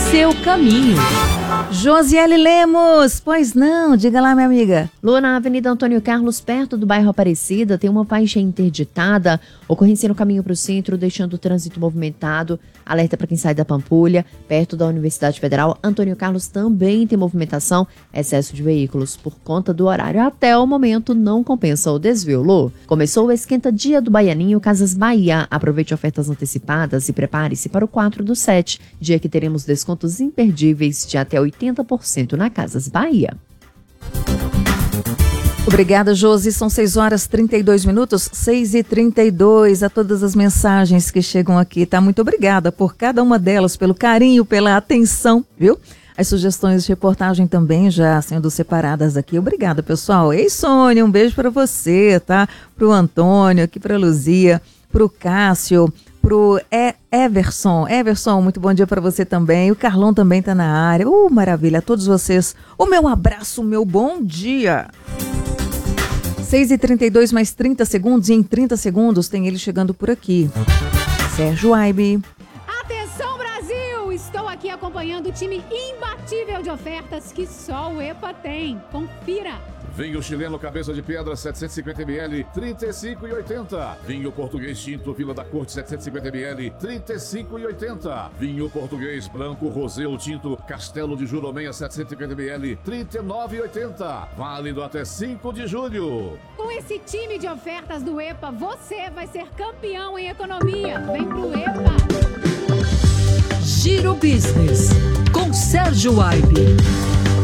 seu caminho. Josiele Lemos, pois não, diga lá, minha amiga. Lua, na Avenida Antônio Carlos, perto do bairro Aparecida, tem uma faixa interditada, ocorrência no caminho para o centro, deixando o trânsito movimentado. Alerta para quem sai da Pampulha, perto da Universidade Federal. Antônio Carlos também tem movimentação, excesso de veículos. Por conta do horário, até o momento não compensa o desvio. Lu, começou o Esquenta Dia do Baianinho Casas Bahia. Aproveite ofertas antecipadas e prepare-se para o 4/7, dia que teremos descontos imperdíveis de até 80% na Casas Bahia. Obrigada, Josi. São 6h32, 6h32. A todas as mensagens que chegam aqui, tá? Muito obrigada por cada uma delas, pelo carinho, pela atenção, viu? As sugestões de reportagem também já sendo separadas aqui. Obrigada, pessoal. Ei, Sônia, um beijo para você, tá? Pro Antônio, aqui pra Luzia, pro Cássio, pro Everson. Everson, muito bom dia para você também. O Carlão também tá na área. Maravilha. A todos vocês, o meu abraço, o meu bom dia. 6h32, mais 30 segundos, e em 30 segundos tem ele chegando por aqui. Sérgio Aibe. Atenção, Brasil! Estou aqui acompanhando o time imbatível de ofertas que só o EPA tem. Confira! Vinho chileno Cabeça de Pedra 750ml, 35,80. Vinho português tinto Vila da Corte 750ml, 35,80. Vinho português branco rosé ou tinto Castelo de Jurumenha 750ml, 39,80. Válido até 5 de julho. Com esse time de ofertas do EPA, você vai ser campeão em economia. Vem pro EPA! Giro Business, com Sérgio Aibe.